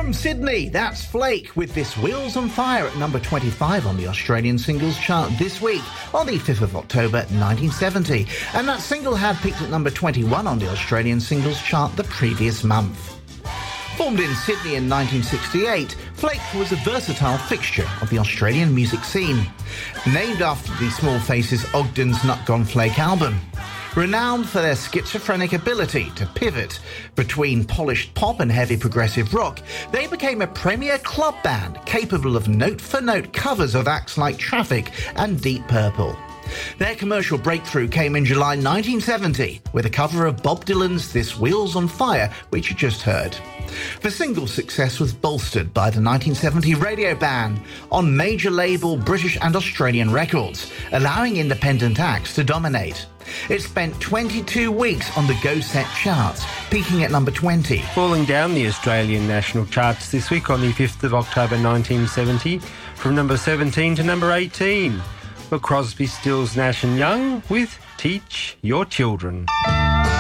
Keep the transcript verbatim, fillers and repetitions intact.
From Sydney, that's Flake with this Wheels on Fire at number twenty-five on the Australian singles chart this week on the fifth of October nineteen seventy. And that single had peaked at number twenty-one on the Australian singles chart the previous month. Formed in Sydney in nineteen sixty-eight, Flake was a versatile fixture of the Australian music scene. Named after the Small Faces' Ogden's Nut Gone Flake album. Renowned for their schizophrenic ability to pivot between polished pop and heavy progressive rock, they became a premier club band capable of note-for-note covers of acts like Traffic and Deep Purple. Their commercial breakthrough came in July nineteen seventy with a cover of Bob Dylan's This Wheels on Fire, which you just heard. The single success was bolstered by the nineteen seventy radio ban on major label British and Australian records, allowing independent acts to dominate. It spent twenty-two weeks on the Go Set charts, peaking at number twenty. Falling down the Australian national charts this week on the fifth of October nineteen seventy, from number seventeen to number eighteen, were Crosby, Stills, Nash and Young with Teach Your Children.